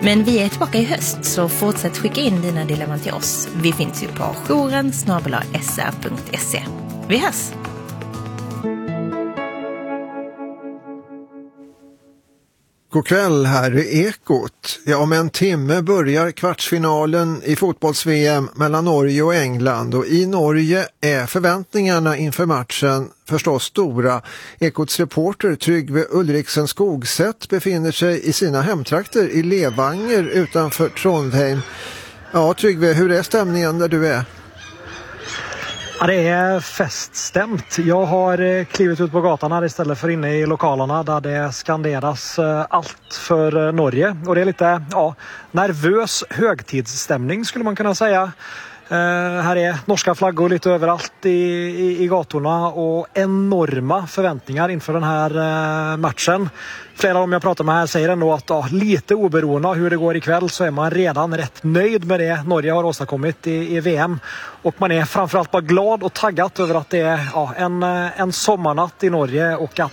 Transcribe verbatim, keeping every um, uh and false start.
Men vi är tillbaka i höst, så fortsätt skicka in dina dilemman till oss. Vi finns ju på jouren snabel-a s r punkt se. Vi hörs! God kväll, här är Ekot. Ja, om en timme börjar kvartsfinalen i fotbolls-V M mellan Norge och England. Och i Norge är förväntningarna inför matchen förstås stora. Ekots reporter Tryggve Ulriksen Skogsätt befinner sig i sina hemtrakter i Levanger utanför Trondheim. Ja, Tryggve, hur är stämningen där du är? Ja, det är feststämt. Jag har klivit ut på gatan här istället för inne i lokalerna där det skanderas allt för Norge. Och det är lite ja, nervös högtidsstämning skulle man kunna säga. Uh, här är norska flaggor lite överallt i, i, i gatorna och enorma förväntningar inför den här uh, matchen. Flera av dem jag pratar med här säger ändå att uh, lite oberoende av hur det går ikväll så är man redan rätt nöjd med det Norge har åstadkommit i, i V M. Och man är framförallt bara glad och taggat över att det är uh, en, uh, en sommarnatt i Norge och att